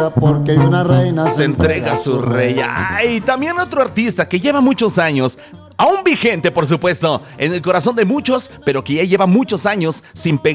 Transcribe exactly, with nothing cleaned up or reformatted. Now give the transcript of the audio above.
porque una reina se entrega a su rey. Ay, también otro artista que lleva muchos años, aún vigente por supuesto, en el corazón de muchos, pero que ya lleva muchos años sin pegar